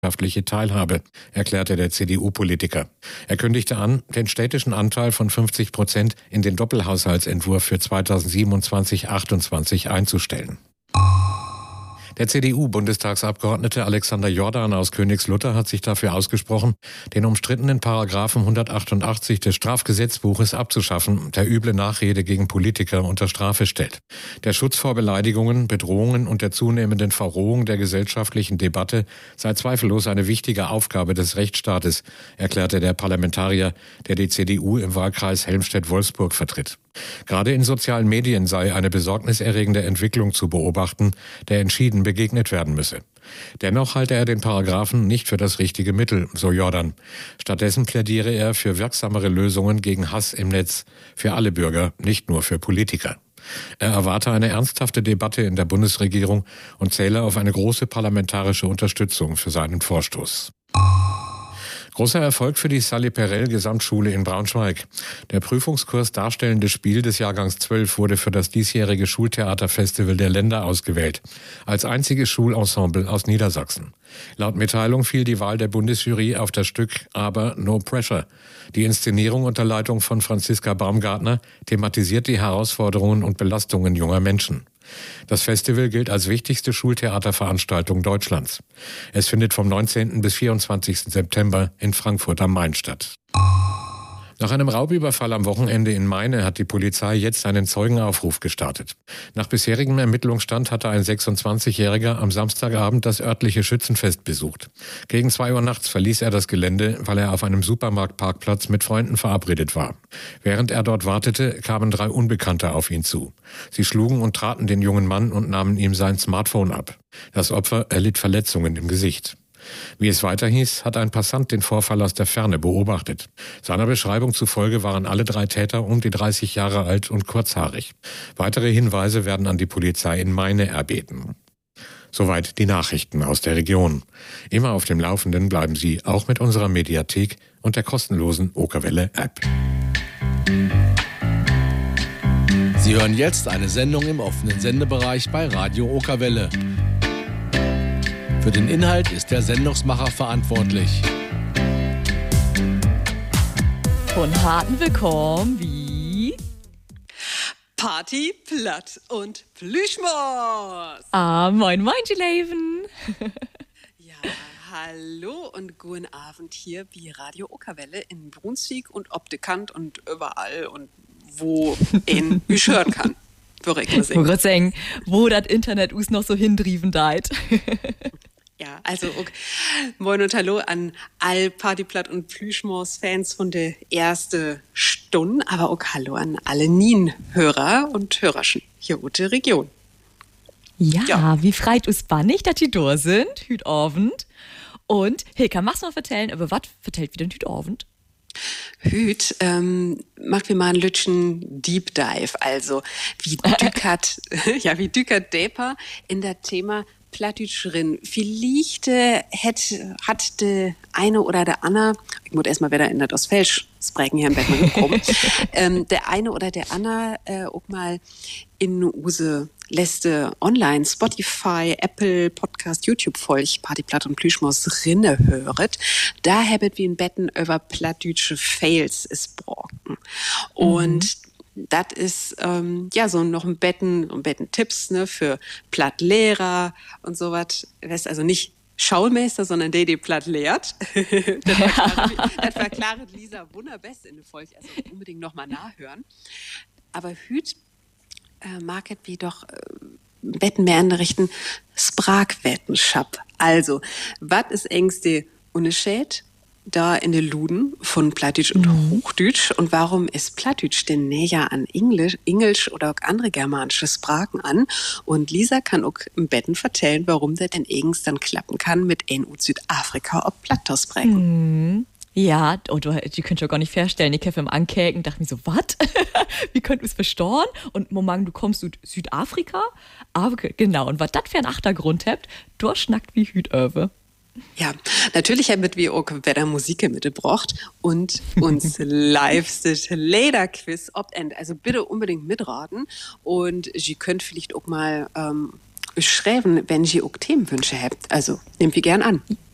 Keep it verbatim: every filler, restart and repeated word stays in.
wirtschaftliche Teilhabe, erklärte der C D U-Politiker. Er kündigte an, den städtischen Anteil von fünfzig Prozent in den Doppelhaushaltsentwurf für zweitausendsiebenundzwanzig achtundzwanzig einzustellen. Der C D U-Bundestagsabgeordnete Alexander Jordan aus Königslutter hat sich dafür ausgesprochen, den umstrittenen Paragraphen hundertachtundachtzig des Strafgesetzbuches abzuschaffen, der üble Nachrede gegen Politiker unter Strafe stellt. Der Schutz vor Beleidigungen, Bedrohungen und der zunehmenden Verrohung der gesellschaftlichen Debatte sei zweifellos eine wichtige Aufgabe des Rechtsstaates, erklärte der Parlamentarier, der die C D U im Wahlkreis Helmstedt-Wolfsburg vertritt. Gerade in sozialen Medien sei eine besorgniserregende Entwicklung zu beobachten, der entschieden begegnet werden müsse. Dennoch halte er den Paragraphen nicht für das richtige Mittel, so Jordan. Stattdessen plädiere er für wirksamere Lösungen gegen Hass im Netz, für alle Bürger, nicht nur für Politiker. Er erwarte eine ernsthafte Debatte in der Bundesregierung und zähle auf eine große parlamentarische Unterstützung für seinen Vorstoß. Großer Erfolg für die Sally Perel Gesamtschule in Braunschweig. Der Prüfungskurs Darstellendes Spiel des Jahrgangs zwölf wurde für das diesjährige Schultheaterfestival der Länder ausgewählt. Als einziges Schulensemble aus Niedersachsen. Laut Mitteilung fiel die Wahl der Bundesjury auf das Stück Aber No Pressure. Die Inszenierung unter Leitung von Franziska Baumgartner thematisiert die Herausforderungen und Belastungen junger Menschen. Das Festival gilt als wichtigste Schultheaterveranstaltung Deutschlands. Es findet vom neunzehnten bis vierundzwanzigsten September in Frankfurt am Main statt. Nach einem Raubüberfall am Wochenende in Meine hat die Polizei jetzt einen Zeugenaufruf gestartet. Nach bisherigem Ermittlungsstand hatte ein sechsundzwanzigjähriger am Samstagabend das örtliche Schützenfest besucht. Gegen zwei Uhr nachts verließ er das Gelände, weil er auf einem Supermarktparkplatz mit Freunden verabredet war. Während er dort wartete, kamen drei Unbekannte auf ihn zu. Sie schlugen und traten den jungen Mann und nahmen ihm sein Smartphone ab. Das Opfer erlitt Verletzungen im Gesicht. Wie es weiter hieß, hat ein Passant den Vorfall aus der Ferne beobachtet. Seiner Beschreibung zufolge waren alle drei Täter um die dreißig Jahre alt und kurzhaarig. Weitere Hinweise werden an die Polizei in Meine erbeten. Soweit die Nachrichten aus der Region. Immer auf dem Laufenden bleiben Sie auch mit unserer Mediathek und der kostenlosen Okerwelle-App. Sie hören jetzt eine Sendung im offenen Sendebereich bei Radio Okerwelle. Für den Inhalt ist der Sendungsmacher verantwortlich. Von harten Willkommen wie Party, Platt und Plüschmos. Ah, moin, moin, Leven. Ja, hallo und guten Abend hier wie Radio Okerwelle in Brunswick und Obdekant und überall und wo ihn ich hören kann. Ich wollte gerade sagen, wo das Internet uns noch so hindrieven deit. Ja, also okay. Moin und hallo an all Partyplatt und Plüschmos-Fans von der ersten Stunde, aber auch hallo an alle Nien-Hörer und Hörerchen hier aus der Region. Ja, ja. Wie freit us bannig, dass die da sind, hüt Abend. Und Hilka, machst du mal vertellen, aber was vertellt wieder hüt Abend? Hüt, ähm, macht mir mal einen lütschen Deep Dive, also wie Dükat, ja, wie Dükat Deper in der Thema Plattdeutsch drin. Vielleicht äh, hat, hat der eine oder der Anna, ich muss erstmal wieder in das Ostfälsch sprechen, hier im Bettmann gekommen, ähm, der eine oder der Anna äh, auch mal in use letzte online Spotify, Apple Podcast, YouTube Folge Partyplatt und Plüschmos rinne höret. Da habet wir in Betten über plattdeutsche Fails is brocken. Und mhm. Das ist ähm, ja so noch ein Betten und Betten-Tipps ne, für Plattlehrer und sowas. Das ist also nicht Schaulmeister, sondern der, der platt lehrt. das, verklaret, das verklaret Lisa wunderbest in der Folge. Also unbedingt nochmal nachhören. Aber Hüt äh, market wie doch äh, Betten mehr anrichten. Sprachwettenschap. Also, was ist engste Unterschied da in den Luden von Plattdeutsch und mhm. Hochdeutsch und warum ist Plattdeutsch denn näher an Englisch, Englisch oder auch andere germanische Sprachen an? Und Lisa kann auch im Betten vertellen, warum das denn eigens dann klappen kann mit N U Südafrika ob Plattdeutsch sprechen. Mhm. Ja, oh, du, die könnt ihr gar nicht vorstellen. Ich habe im Ankäken und dachte mir so, was? Wie könnt ihr es verstehen? Und Moment, du kommst aus Südafrika? Aber genau, und was das für einen Achtergrund habt, durchschnackt wie Hütöwe. Ja, natürlich haben wir auch wieder Musik mitgebracht und uns live das Lederquiz Opt-End. Also bitte unbedingt mitraten und Sie könnt vielleicht auch mal ähm, schreiben, wenn Sie auch Themenwünsche habt. Also nehmt wir gern an.